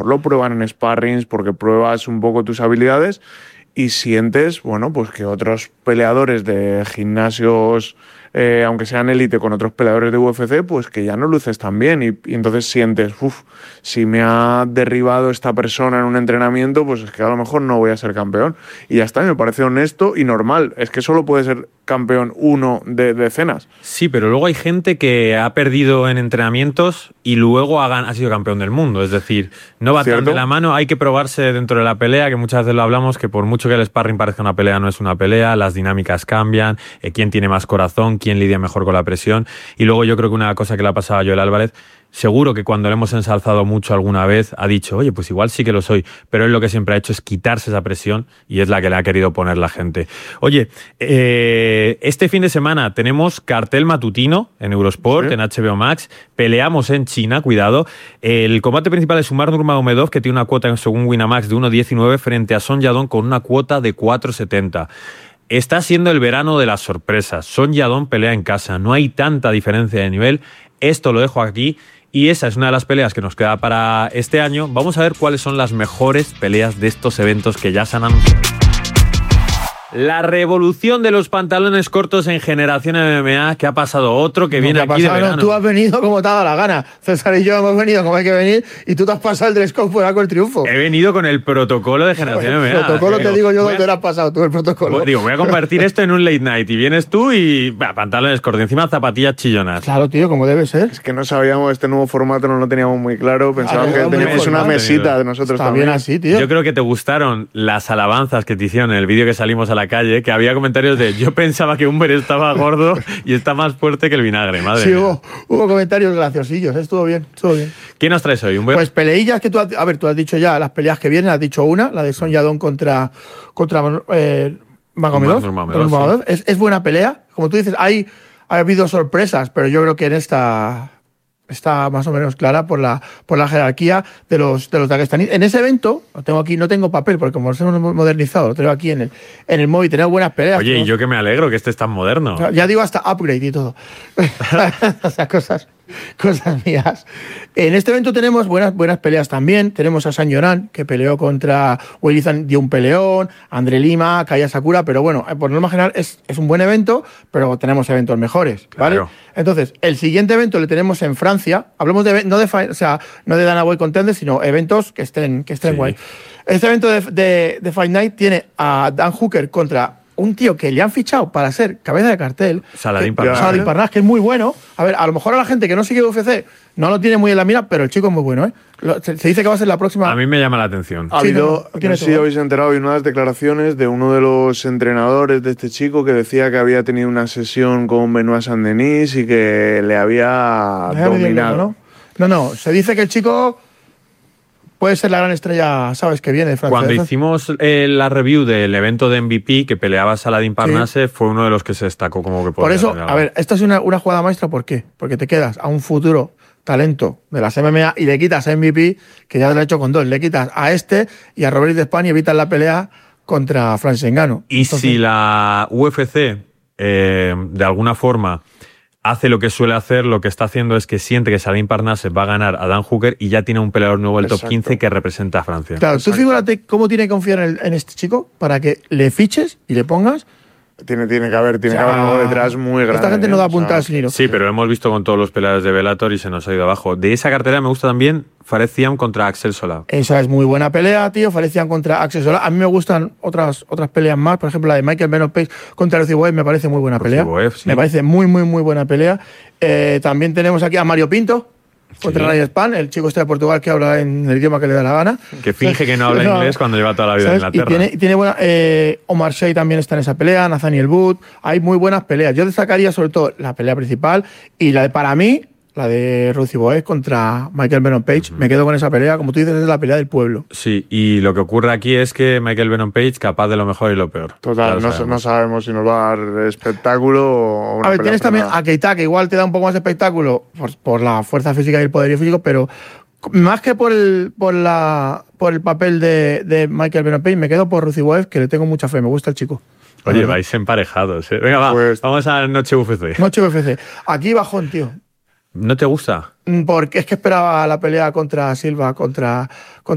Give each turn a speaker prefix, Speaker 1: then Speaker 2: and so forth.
Speaker 1: mejor lo prueban en sparrings, porque pruebas un poco tus habilidades y sientes, bueno, pues que otros peleadores de gimnasios, aunque sean élite, con otros peleadores de UFC, pues que ya no luces tan bien y entonces sientes, si me ha derribado esta persona en un entrenamiento, pues es que a lo mejor no voy a ser campeón. Y ya está, me parece honesto y normal. Es que solo puede ser campeón uno de decenas.
Speaker 2: Sí, pero luego hay gente que ha perdido en entrenamientos y luego ha sido campeón del mundo. Es decir, no va tan de la mano, hay que probarse dentro de la pelea, que muchas veces lo hablamos, que por mucho que el sparring parezca una pelea, no es una pelea, las dinámicas cambian, quién tiene más corazón, quién lidia mejor con la presión. Y luego yo creo que una cosa que le ha pasado a Joel Álvarez, seguro que cuando le hemos ensalzado mucho alguna vez ha dicho, oye, pues igual sí que lo soy, pero él lo que siempre ha hecho es quitarse esa presión y es la que le ha querido poner la gente. Oye, este fin de semana tenemos cartel matutino en Eurosport, en HBO Max, peleamos en China, cuidado. El combate principal es Umar Nurmagomedov, que tiene una cuota según Winamax de 1.19 frente a Son Yadong con una cuota de 4.70. Está siendo el verano de las sorpresas. Son Yadong pelea en casa, no hay tanta diferencia de nivel. Esto lo dejo aquí. Y esa es una de las peleas que nos queda para este año. Vamos a ver cuáles son las mejores peleas de estos eventos que ya se han anunciado. La revolución de los pantalones cortos en Generación MMA, que ha pasado otro que viene aquí de verano.
Speaker 3: No, tú has venido como te ha dado la gana. César y yo hemos venido como hay que venir y tú te has pasado el dress code fuera con el triunfo.
Speaker 2: He venido con el protocolo de Generación MMA.
Speaker 3: El protocolo te digo yo dónde lo has pasado tú, el protocolo.
Speaker 2: Voy a convertir esto en un late night y vienes tú y pantalones cortos, encima zapatillas chillonas.
Speaker 3: Claro, tío, como debe ser.
Speaker 1: Es que no sabíamos este nuevo formato, no lo teníamos muy claro. Pensábamos que teníamos una mesita de nosotros también.
Speaker 3: Así, tío.
Speaker 2: Yo creo que te gustaron las alabanzas que te hicieron en el vídeo que salimos a la calle, que había comentarios de yo pensaba que Humber estaba gordo y está más fuerte que el vinagre, madre mía.
Speaker 3: Hubo comentarios graciosillos, estuvo bien.
Speaker 2: ¿Qué nos traes hoy, Humber?
Speaker 3: Pues peleillas que tú has dicho ya las peleas que vienen, has dicho una, la de Son Yadong contra Magomedov. Es buena pelea, como tú dices, ha habido sorpresas, pero yo creo que en esta está más o menos clara por la jerarquía de los daguestaníes. En ese evento, lo tengo aquí, no tengo papel, porque como nos hemos modernizado, lo tengo aquí en el móvil, tenemos buenas peleas.
Speaker 2: Oye, y yo que me alegro que este es tan moderno.
Speaker 3: Ya digo hasta upgrade y todo. O sea, cosas mías. En este evento tenemos buenas peleas también. Tenemos a San Llorán, que peleó contra Wilizan, dio un peleón, André Lima, Kaya Sakura, pero bueno, por norma general es un buen evento, pero tenemos eventos mejores, ¿vale? Claro. Entonces, el siguiente evento le tenemos en Francia. Hablamos no de Dana White Contenders, sino eventos que estén guay. Este evento de Fight Night tiene a Dan Hooker contra un tío que le han fichado para ser cabeza de cartel,
Speaker 2: Saladin Parnasse,
Speaker 3: que es muy bueno. A ver, a lo mejor a la gente que no sigue UFC no lo tiene muy en la mira, pero el chico es muy bueno, ¿eh? Se dice que va a ser la próxima.
Speaker 2: A mí me llama la atención.
Speaker 1: Ha habido, no sé si habéis enterado, hay unas declaraciones de uno de los entrenadores de este chico que decía que había tenido una sesión con Benoit Saint-Denis y que le había dominado.
Speaker 3: No, se dice que el chico puede ser la gran estrella, ¿sabes? Que viene de Francia.
Speaker 2: Cuando hicimos la review del evento de MVP que peleaba Saladin Parnasse, fue uno de los que se destacó como que
Speaker 3: por eso, a ver, esta es una jugada maestra, ¿por qué? Porque te quedas a un futuro talento de las MMA y le quitas a MVP, que ya lo ha hecho con dos, le quitas a este y a Robert de España y evitas la pelea contra Francis Ngannou.
Speaker 2: Y entonces, si la UFC, de alguna forma, hace lo que suele hacer, lo que está haciendo es que siente que Saladin Parnasse va a ganar a Dan Hooker y ya tiene un peleador nuevo del top 15 que representa a Francia.
Speaker 3: Claro, tú figúrate cómo tiene que confiar en este chico para que le fiches y le pongas.
Speaker 1: Tiene que haber algo detrás muy grande.
Speaker 3: Esta gente no da puntadas sin hilo.
Speaker 2: Sí, pero lo hemos visto con todos los peleadores de Bellator y se nos ha ido abajo. De esa cartera me gusta también Fares Ziam contra Axel Solá.
Speaker 3: Esa es muy buena pelea, tío. Fares Ziam contra Axel Solá. A mí me gustan otras peleas más. Por ejemplo, la de Michael Venom Page contra Ruziboev me parece muy buena pelea. Sí. Me parece muy, muy, muy buena pelea. También tenemos aquí a Mario Pinto contra Ryan Spann, el chico este de Portugal que habla en el idioma que le da la gana.
Speaker 2: Que finge que no habla inglés cuando lleva toda la vida en Inglaterra.
Speaker 3: Y tiene buena. Omar Shea también está en esa pelea, Nathaniel Wood. Hay muy buenas peleas. Yo destacaría sobre todo la pelea principal y para mí, la de Ruziboev contra Michael Venom Page. Me quedo con esa pelea, como tú dices, es la pelea del pueblo.
Speaker 2: Sí, y lo que ocurre aquí es que Michael Venom Page capaz de lo mejor y lo peor.
Speaker 1: Total, no sabemos si nos va a dar espectáculo o una.
Speaker 3: A ver, tienes también a Keita, que igual te da un poco más de espectáculo por la fuerza física y el poderío físico, pero más que por el papel de Michael Venom Page, me quedo por Ruziboev, que le tengo mucha fe, me gusta el chico.
Speaker 2: Oye, vais emparejados, ¿eh? Venga, vamos a Noche UFC.
Speaker 3: Noche UFC. Aquí bajón, tío.
Speaker 2: ¿No te gusta?
Speaker 3: Porque es que esperaba la pelea contra Silva, contra